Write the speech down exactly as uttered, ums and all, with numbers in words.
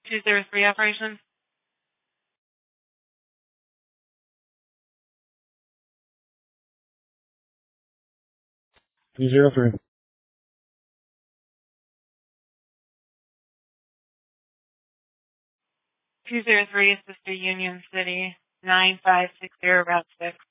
two zero three operation. two zero three. two zero three, Sister Union City, nine five six zero, Route six.